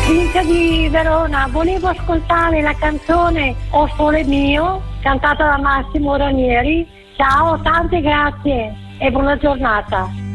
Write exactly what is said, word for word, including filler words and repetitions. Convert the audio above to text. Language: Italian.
Cinzia di Verona, volevo ascoltare la canzone O Sole Mio, cantata da Massimo Ranieri. Ciao, tante grazie e buona giornata.